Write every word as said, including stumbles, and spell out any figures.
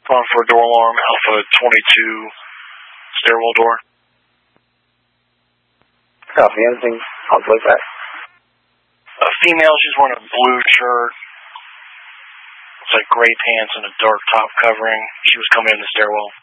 On for a door alarm, Alpha twenty-two, stairwell door. Copy, anything? I'll play back. A female, she's wearing a blue shirt. It's like gray pants and a dark top covering. She was coming in the stairwell.